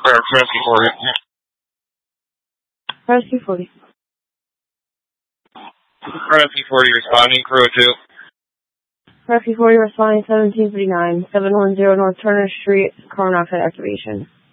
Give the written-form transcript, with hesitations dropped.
Rescue 40. Rescue 40. Rescue 40 responding, crew 2. Rescue 40 responding 1739, 710 North Turner Street, car monoxide activation.